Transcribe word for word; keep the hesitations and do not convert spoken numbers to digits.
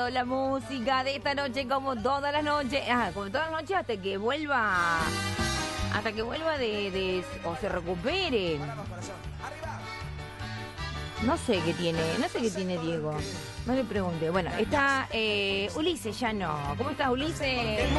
La música de esta noche como todas las noches, ah, como todas las noches hasta que vuelva, hasta que vuelva de, de o se recupere. No sé qué tiene, no sé qué tiene Diego. No le pregunté. Bueno, está eh, Ulises, ya no. ¿Cómo estás, Ulises?